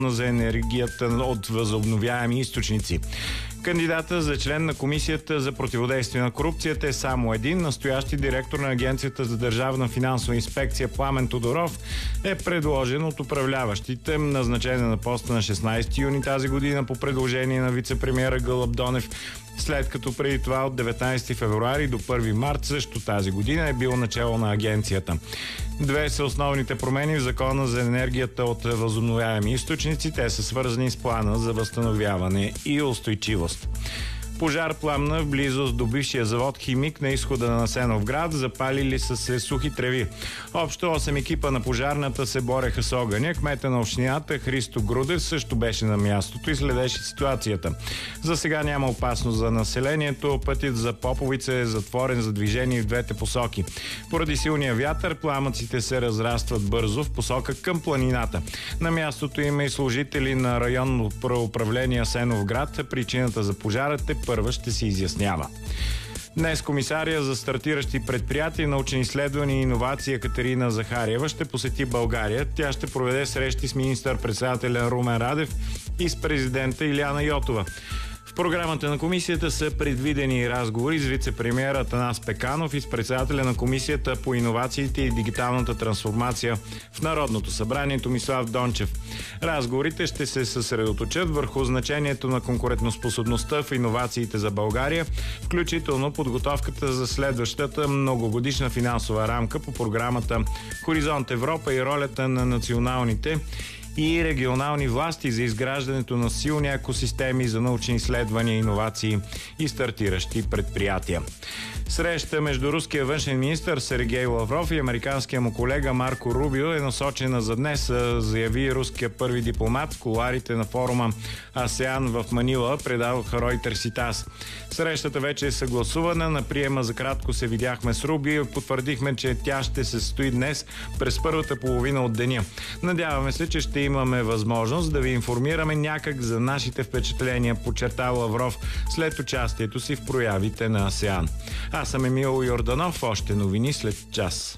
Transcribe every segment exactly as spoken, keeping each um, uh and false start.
за енергията от възобновяеми източници. Кандидата за член на Комисията за противодействие на корупцията е само един. Настоящи директор на Агенцията за държавна финансова инспекция Пламен Тодоров е предложен от управляващите, назначен на поста на шестнайсети юни тази година по предложение на вицепремиера Гълъб Донев, след като преди това от деветнайсети февруари до първи март също тази година е бил начало на агенцията. Две са основните промени в Закона за енергията от възобновяеми източници. Те са свързани с плана за възстановяване и устойчивост. Пожар пламна в близост до бившия завод Химик на изхода на Асеновград. Запалили са се сухи треви. Общо осем екипа на пожарната се бореха с огъня. Кмета на общината Христо Грудев също беше на мястото и следеше ситуацията. За сега няма опасност за населението. Пътят за Поповица е затворен за движение в двете посоки. Поради силния вятър пламъците се разрастват бързо в посока към планината. На мястото има и служители на районно управление Асеновград. Причината за пожарът е първа ще се изяснява. Днес комисария за стартиращи предприятия, научни изследвания и иновации Екатерина Захариева ще посети България. Тя ще проведе срещи с министър-председателя Румен Радев и с президента Илияна Йотова. В програмата на комисията са предвидени разговори с вице-премиера Атанас Пеканов и с председателя на комисията по иновациите и дигиталната трансформация в Народното събрание Томислав Дончев. Разговорите ще се съсредоточат върху значението на конкурентоспособността в иновациите за България, включително подготовката за следващата многогодишна финансова рамка по програмата Хоризонт Европа и ролята на националните и регионални власти за изграждането на силни екосистеми за научни изследвания, иновации и стартиращи предприятия. Среща между руския външен министър Сергей Лавров и американския му колега Марко Рубио е насочена за днес, заяви руския първи дипломат в кулоарите на форума АСЕАН в Манила, предаваха Reuters и ТАСС. Срещата вече е съгласувана. На приема за кратко се видяхме с Рубио и потвърдихме, че тя ще се състои днес през първата половина от деня. Надяваме се, че ще имаме възможност да ви информираме някак за нашите впечатления, подчерта Лавров след участието си в проявите на АСЕАН. Аз съм Емил Йорданов, още новини след час.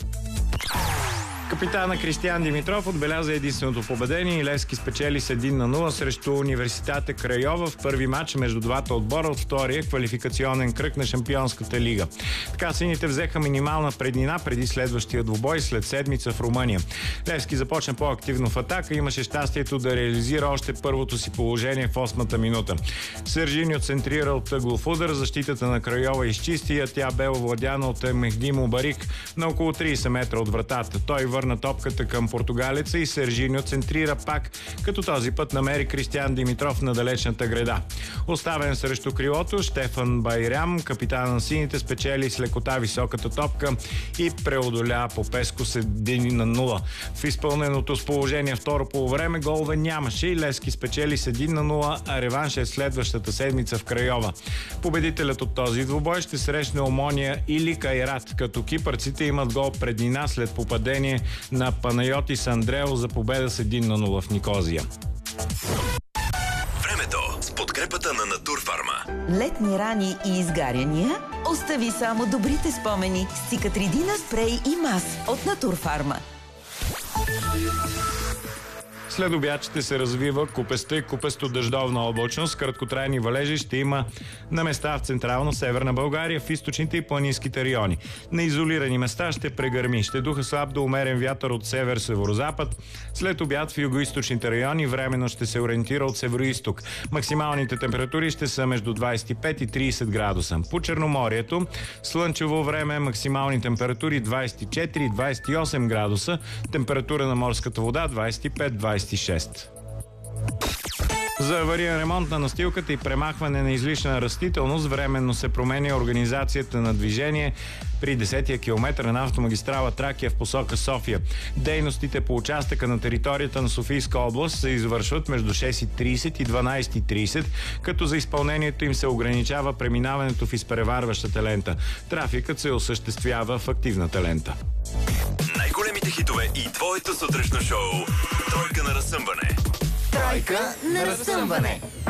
Капитана Кристиян Димитров отбеляза единственото победение и Левски спечели с един на нула срещу Университета Крайова в първи матч между двата отбора от втория квалификационен кръг на Шампионската лига. Така сините взеха минимална преднина преди следващия двубой след седмица в Румъния. Левски започна по-активно в атака, имаше щастието да реализира още първото си положение в осмата минута. Сержиньо центрира от тъглов удар, защитата на Крайова изчисти, а тя бе овладяна от Мехди Мубарик на около трийсет метра от вратата. Той върна топката към португалеца и Сержиньо центрира пак, като този път намери Кристиян Димитров на далечната греда. Оставен срещу крилото, Штефан Байрям, капитан на сините, спечели с лекота високата топка и преодоля Попеско с един на нула. В изпълненото с положение второ полувреме голове нямаше и Левски спечели с един на нула, а реванш е следващата седмица в Крайова. Победителят от този двубой ще срещне Омония или Кайрат, като кипърците имат гол преднина след попадение на Панайотис Андрео за победа с един на нула в Никозия. Времето с подкрепата на Натурфарма. Летни рани и изгаряния? Остави само добрите спомени с Цикатридина спрей и мас от Натурфарма. След обяд ще се развива купеста и купесто-дъждовна облачност. Краткотрайни валежи ще има на места в централно-северна България, в източните и планинските райони. На изолирани места ще прегърми. Ще духа слаб до умерен вятър от север-северозапад. След обяд в югоизточните райони временно ще се ориентира от североизток. Максималните температури ще са между двайсет и пет и трийсет градуса. По Черноморието слънчево време, максимални температури двайсет и четири - двайсет и осем градуса. Температура на морската вода двайсет и пет - двайсет и шест. За авариен ремонт на настилката и премахване на излишна растителност временно се променя организацията на движение при десетия километър на автомагистрала Тракия в посока София. Дейностите по участъка на територията на Софийска област се извършват между шест и трийсет и дванайсет и трийсет, като за изпълнението им се ограничава преминаването в изпреварващата лента. Трафикът се осъществява в активната лента. Най-големите хитове и твоето сутрешно шоу. Тройка на разсъмване. Тройка на разсъмване.